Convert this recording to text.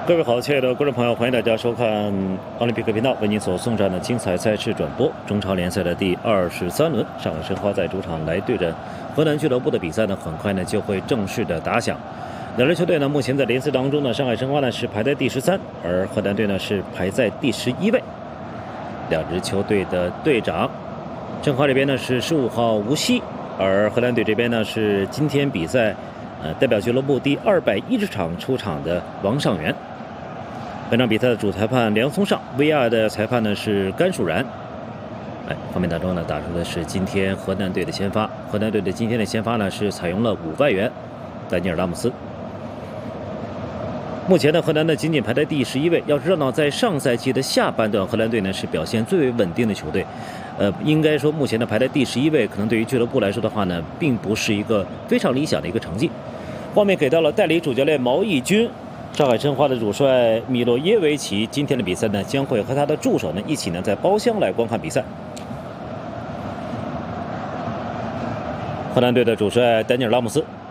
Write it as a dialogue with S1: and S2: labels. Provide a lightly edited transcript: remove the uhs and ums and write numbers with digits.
S1: 各位好，亲爱的观众朋友，欢迎大家收看奥林匹克频道为您所送上的精彩赛事转播。中超联赛的第23轮，上海申花在主场来对阵河南俱乐部的比赛呢，很快呢就会正式的打响。两支球队呢，目前在联赛当中呢，上海申花呢是排在第13，而河南队呢是排在第11位。两支球队的队长，申花这边呢是15号吴曦，而河南队这边呢是今天比赛代表俱乐部第210场出场的王上元。本场比赛的主裁判梁松尚 ，VR 的裁判呢是甘树然。画面当中呢打出的是今天河南队的先发。河南队的今天的先发呢是采用了5外援丹尼尔拉姆斯。目前呢，河南呢仅仅排在第11位。要知道呢，在上赛季的下半段，河南队呢是表现最为稳定的球队。应该说目前呢排在第11位，可能对于俱乐部来说的话呢，并不是一个非常理想的一个成绩。画面给到了代理主教练毛义军。上海申花的主帅米洛耶维奇今天的比赛呢，将会和他的助手呢一起呢在包厢来观看比赛。河南队的主帅丹尼尔拉姆斯